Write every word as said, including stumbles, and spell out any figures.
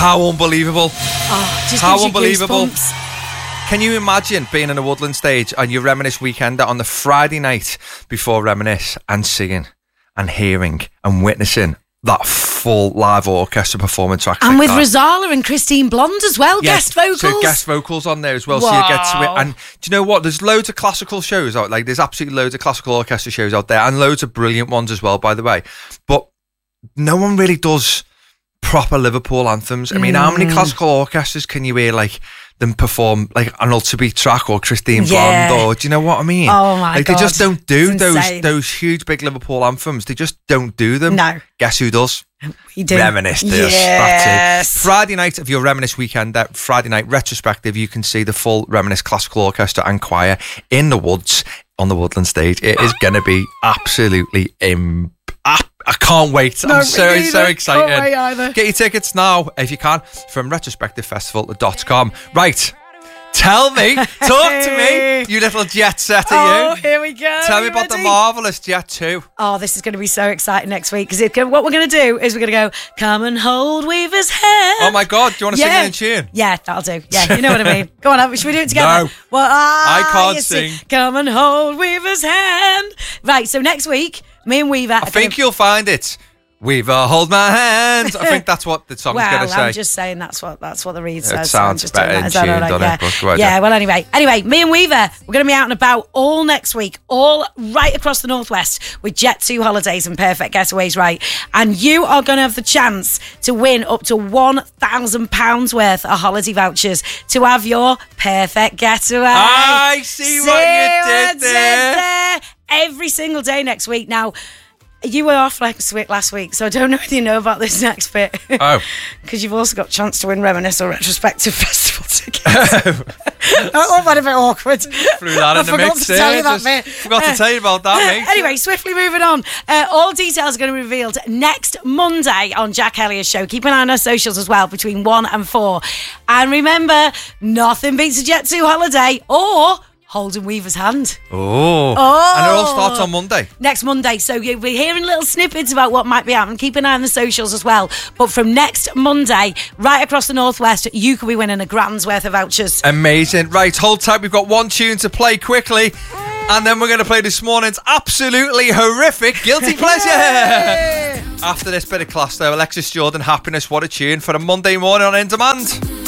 How unbelievable. Oh, just How gives you unbelievable. goosebumps. Can you imagine being in a Woodland stage on your Reminisce Weekender on the Friday night before Reminisce and seeing and hearing and witnessing that full live orchestra performance? And like with that. Rosala and Christine Blonde as well, Yeah, guest vocals. So guest vocals on there as well, Wow. so you get to it. And do you know what? There's loads of classical shows out. Like there's absolutely loads of classical orchestra shows out there, and loads of brilliant ones as well, by the way. But no one really does proper Liverpool anthems. I mean, mm. how many classical orchestras can you hear like them perform like an Ultra track or Christine Yeah. Blonde, or do you know what I mean? Oh my like, God. They just don't do It's those insane. those huge big Liverpool anthems. They just don't do them. No. Guess who does? We do. Reminisce this. Yes. That's it. Friday night of your Reminisce weekend, that Friday night retrospective, you can see the full Reminisce Classical Orchestra and Choir in the woods on the Woodland stage. It is going to be absolutely imp- I can't wait. No, I'm so, me so neither. excited. Can't wait either. Get your tickets now, if you can, from retrospective festival dot com. Right. Tell me, talk to me, you little jet setter, Oh, you. here we go. Tell me You about ready? the Marvellous Jet two. Oh, this is going to be so exciting next week because what we're going to do is we're going to go, come and hold Weaver's hand. Oh my God, do you want to yeah. sing it in tune? Yeah, that'll do. Yeah, you know what I mean. Go on, should we do it together? No. Well, ah, I can't you see. sing. Come and hold Weaver's hand. Right, so next week, me and Weaver. I think you'll find it. Weaver, hold my hand. I think that's what the song's well, going to say. I'm just saying that's what that's what the read It says. sounds so I'm just better doing in that. Is that tune, all right? doesn't yeah. it? But go ahead, yeah. yeah. Well, anyway, anyway, me and Weaver, we're going to be out and about all next week, all right across the northwest with Jet two holidays and Perfect Getaways, right? And you are going to have the chance to win up to one thousand pounds worth of holiday vouchers to have your perfect getaway. I see, what you did there. there. Every single day next week. Now, you were off next week last week, so I don't know if you know about this next bit. Oh. Because you've also got a chance to win Reminisce or Retrospective Festival tickets. Oh, that a bit awkward. Flew that I in the forgot mix to tell there. you that Just bit. forgot to tell you about that, mate. Anyway, swiftly moving on. Uh, all details are going to be revealed next Monday on Jack Elliott's show. Keep an eye on our socials as well between one and four. And remember, nothing beats a Jet two holiday or holding Weaver's hand. Oh. Oh. And it all starts on Monday. Next Monday. So you'll be hearing little snippets about what might be happening. Keep an eye on the socials as well. But from next Monday, right across the northwest, you could be winning a grand's worth of vouchers. Amazing. Right, hold tight. We've got one tune to play quickly. And then we're going to play this morning's absolutely horrific Guilty Pleasure. After this bit of class, though, Alexis Jordan, Happiness, what a tune for a Monday morning on In Demand.